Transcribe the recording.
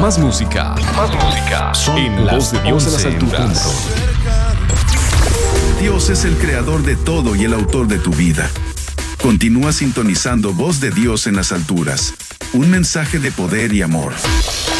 Más música. Son en la voz de Dios en las alturas. Dios es el creador de todo y el autor de tu vida. Continúa sintonizando Voz de Dios en las alturas. Un mensaje de poder y amor.